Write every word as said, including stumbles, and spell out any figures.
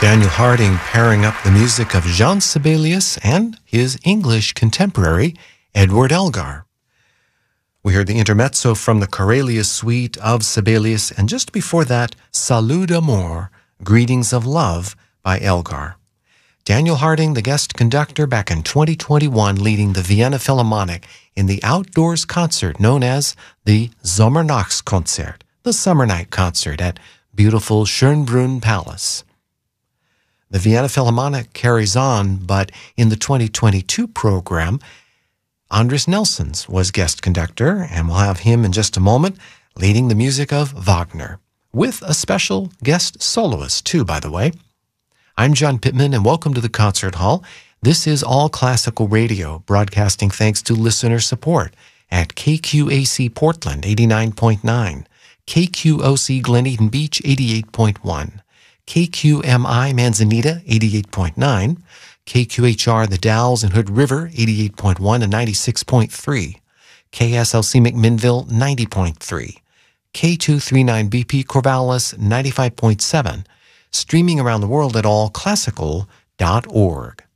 Daniel Harding pairing up the music of Jean Sibelius and his English contemporary, Edward Elgar. We heard the intermezzo from the Corelia suite of Sibelius, and just before that, Salut d'amour, Greetings of Love by Elgar. Daniel Harding, the guest conductor, back in twenty twenty-one, leading the Vienna Philharmonic in the outdoors concert known as the Sommernachtskonzert, the Summer Night Concert at beautiful Schönbrunn Palace. The Vienna Philharmonic carries on, but in the twenty twenty-two program, Andris Nelsons was guest conductor, and we'll have him in just a moment, leading the music of Wagner, with a special guest soloist, too, by the way. I'm John Pittman, and welcome to the Concert Hall. This is All Classical Radio, broadcasting thanks to listener support at K Q A C Portland, eighty-nine point nine, K Q O C Glen Eden Beach, eighty-eight point one, K Q M I Manzanita, eighty-eight point nine, K Q H R The Dalles and Hood River, eighty-eight point one and ninety-six point three, K S L C McMinnville, ninety point three, K two thirty-nine B P Corvallis, ninety-five point seven, streaming around the world at all classical dot org.